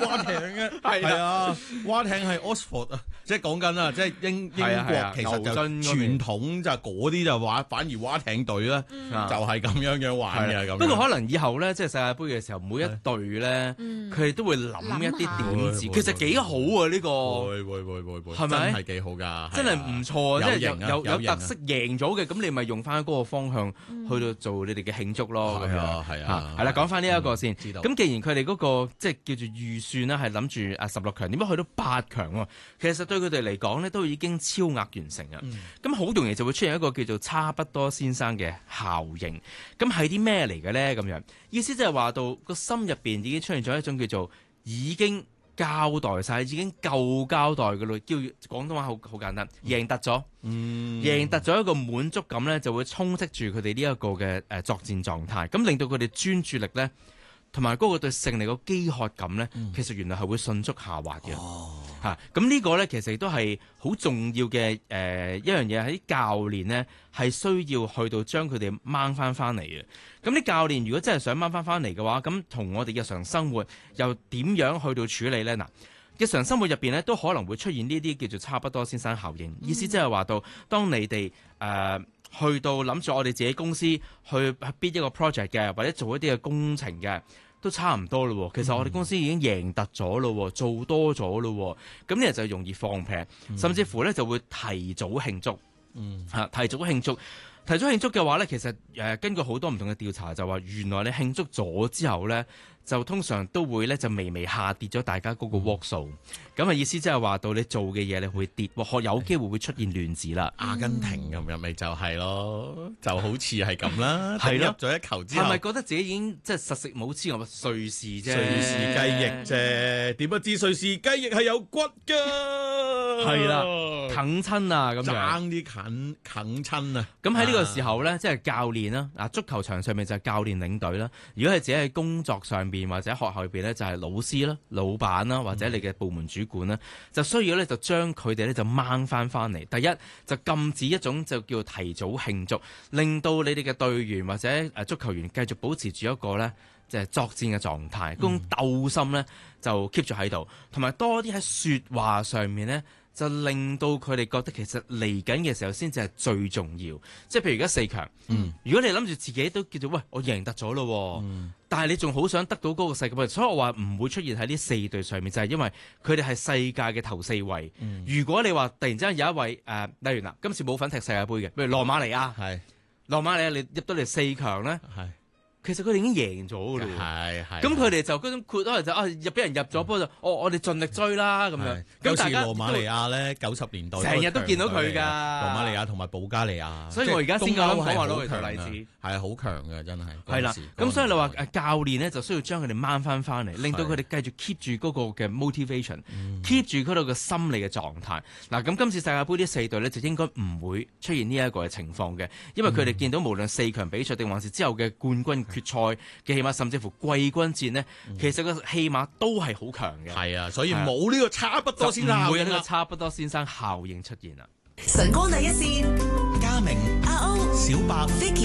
蛙艇嘅，係啊，蛙艇係 Oxford 啊，即係講緊啦，即係英國其實就傳統就嗰啲就話，反而蛙艇隊咧就係咁樣玩嘅咁。 不過可能以後咧，即係世界盃嘅時候，每一隊咧，佢哋都會諗一啲點子，其實幾好啊呢個。 會， 係咪？ 真係幾好㗎， 真係唔錯，即係有特色贏咗嘅，咁你咪用翻嗰個方向去到做你哋嘅慶祝咯。 係啊， 係啦，講翻呢一個先。咁既然佢哋嗰個即係叫做預算咧，係諗住16強，點解去到8強喎？其實對佢哋嚟講咧，都已經超額完成啊。咁好容易就會出現一個叫做差不多先生嘅效應。咁係啲咩嚟嘅咧？咁樣意思即係話到個心入邊已經出現咗一種叫做已經交代晒，已經夠交代嘅咯。叫廣東話好簡單，贏突咗，贏突咗一個滿足感咧，就會充斥住佢哋呢一個嘅作戰狀態，咁令到佢哋專注力咧，同埋嗰個對勝利個飢渴感咧，其實原來係會迅速下滑嘅。咁呢個咧其實亦都係好重要嘅一樣嘢，喺教練呢係需要去到將佢哋掹翻嚟嘅。咁啲教練如果真係想掹翻嚟嘅話，咁同我哋日常生活又點樣去到處理呢？嗱，日常生活入邊咧都可能會出現呢啲叫做差不多先生效應，意思即係話到當你哋去到諗住我哋自己公司去 bid 一個 project 嘅，或者做一啲嘅工程嘅。都差唔多咯，其實我哋公司已經贏突咗咯，做多咗咯，咁呢就容易放屁，甚至乎咧就會提早慶祝，提早慶祝嘅話咧，其實根據好多唔同嘅調查就話，原來你慶祝咗之後咧，就通常都會咧就微微下跌咗大家嗰個 work 數，咁意思即係話到你做嘅嘢你會跌，有機會會出現亂子啦。 阿根廷咁樣咪就係咯，就好似係咁啦，係入咗一球之後， 係咪覺得自己已經即係實食冇黐咁瑞士啫？ 瑞士雞翼啫，點不知瑞士雞翼係有骨㗎？ 係啦，啃親啊咁樣， 爭啲啃親啊！ 咁喺呢個時候咧，即係教練啦，足球場上面就係教練領隊啦。如果係自己喺工作上邊或者學校入邊咧，就係老師啦、老闆啦，或者你嘅部門主管啦，就需要咧就將佢哋咧就掹翻嚟。第一就禁止一種就叫提早慶祝，令到你哋嘅隊員或者足球員繼續保持住一個咧即係作戰嘅狀態，嗰種鬥心咧就 keep 住喺度，同埋多啲喺説話上面咧。就令到佢哋覺得其實嚟緊嘅時候先至係最重要，即係譬如而家4強，如果你諗住自己都叫做喂我贏得咗咯，但係你仲好想得到嗰個世界盃，所以我話唔會出現喺呢4隊上面，就係因為佢哋係世界嘅頭4位。如果你話突然之間有一位例如嗱，今次冇份踢世界盃嘅，譬如羅馬尼亞，羅馬尼亞你入到嚟4強咧。其實佢哋已經贏咗㗎咯，咁佢哋就嗰種豁開就俾人入咗，不過就我哋盡力追啦咁樣。 咁大家羅馬尼亞咧90年代成日都見到佢㗎， 羅馬尼亞同埋保加利亞。 所以我而家先講話攞佢做例子， 係好強嘅真係。 係啦，咁所以你話教練咧就需要將佢哋掹翻嚟，令到佢哋繼續 keep 住嗰個嘅 motivation，keep 住嗰度嘅心理嘅狀態。嗱，咁今次世界盃呢4隊咧就應該唔會出現呢一個嘅情況嘅，因為佢哋見到無論4強比賽定還是之後嘅冠軍決賽嘅起碼甚至乎季軍戰呢，其實個起碼都係好強嘅。 係啊，所以冇呢個差不多先生， 唔會有呢個差不多先生效應出現啦。 晨光第一線，嘉明、阿歐、小白、Vicky。